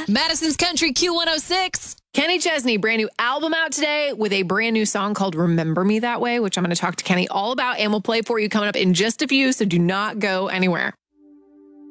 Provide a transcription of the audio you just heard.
Madison's Country Q106. Kenny Chesney, brand new album out today with a brand new song called Remember Me That Way, which I'm going to talk to Kenny all about and we'll play for you coming up in just a few, so do not go anywhere.